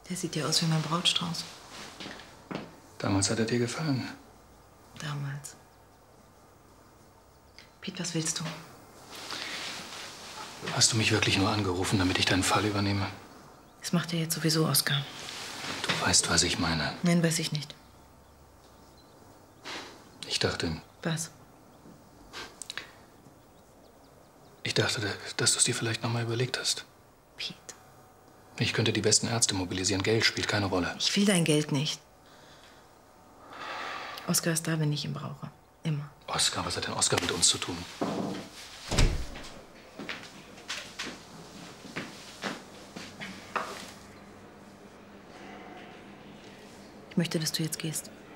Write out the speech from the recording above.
Der sieht ja aus wie mein Brautstrauß. Damals hat er dir gefallen. Damals. Piet, was willst du? Hast du mich wirklich nur angerufen, damit ich deinen Fall übernehme? Das macht ja jetzt sowieso Oskar. Du weißt, was ich meine. Nein, weiß ich nicht. Ich dachte... Was? Ich dachte, dass du es dir vielleicht noch mal überlegt hast. Piet. Ich könnte die besten Ärzte mobilisieren. Geld spielt keine Rolle. Ich will dein Geld nicht. Oskar ist da, wenn ich ihn brauche. Immer. Oskar, was hat denn Oskar mit uns zu tun? Ich möchte, dass du jetzt gehst.